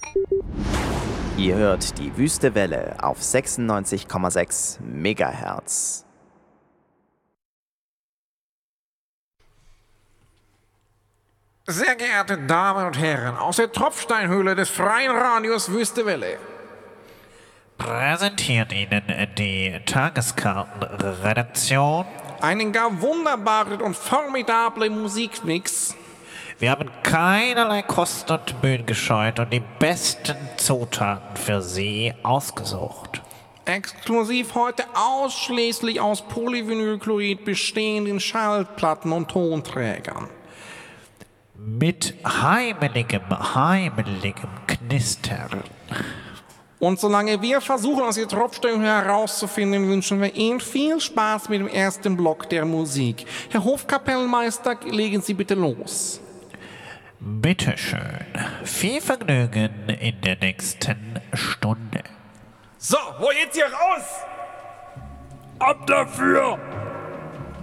Ihr hört die Wüste Welle auf 96,6 Megahertz. Sehr geehrte Damen und Herren, aus der Tropfsteinhöhle des freien Radios Wüste Welle präsentiert Ihnen die Tageskartenredaktion einen gar wunderbaren und formidablen Musikmix. Wir haben keinerlei Kosten und Mühen gescheut und die besten Zutaten für Sie ausgesucht. Exklusiv heute ausschließlich aus Polyvinylchlorid bestehenden Schallplatten und Tonträgern. Mit heimeligem Knistern. Und solange wir versuchen, aus der Tropfsteinhöhle herauszufinden, wünschen wir Ihnen viel Spaß mit dem ersten Block der Musik. Herr Hofkapellmeister, legen Sie bitte los. Bitteschön. Viel Vergnügen in der nächsten Stunde. So, wo geht's hier raus? Ab dafür!